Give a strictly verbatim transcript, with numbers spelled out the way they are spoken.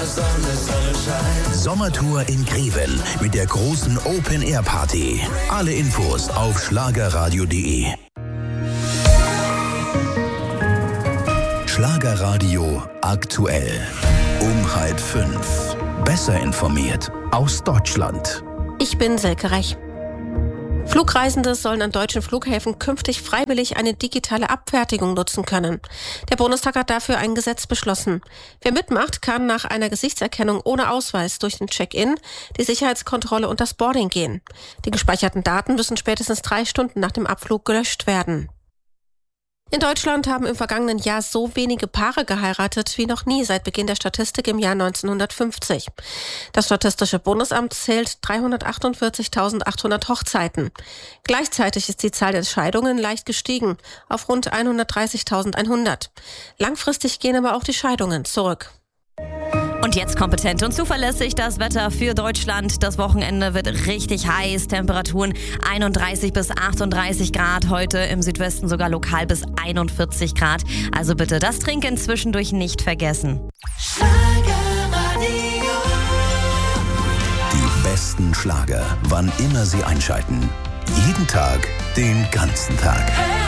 Sonne, Sonne scheint. Sommertour in Greven mit der großen Open-Air-Party. Alle Infos auf schlagerradio punkt de. Schlagerradio aktuell. Um halb fünf. Besser informiert aus Deutschland. Ich bin Silke Rech. Flugreisende sollen an deutschen Flughäfen künftig freiwillig eine digitale Abfertigung nutzen können. Der Bundestag hat dafür ein Gesetz beschlossen. Wer mitmacht, kann nach einer Gesichtserkennung ohne Ausweis durch den Check-in, die Sicherheitskontrolle und das Boarding gehen. Die gespeicherten Daten müssen spätestens drei Stunden nach dem Abflug gelöscht werden. In Deutschland haben im vergangenen Jahr so wenige Paare geheiratet wie noch nie seit Beginn der Statistik im Jahr neunzehnhundertfünfzig. Das Statistische Bundesamt zählt dreihundertachtundvierzigtausendachthundert Hochzeiten. Gleichzeitig ist die Zahl der Scheidungen leicht gestiegen auf rund hundertdreißigtausendeinhundert. Langfristig gehen aber auch die Scheidungen zurück. Und jetzt kompetent und zuverlässig das Wetter für Deutschland. Das Wochenende wird richtig heiß. Temperaturen einunddreißig bis achtunddreißig Grad. Heute im Südwesten sogar lokal bis einundvierzig Grad. Also bitte das Trinken zwischendurch nicht vergessen. Die besten Schlager, wann immer Sie einschalten. Jeden Tag, den ganzen Tag.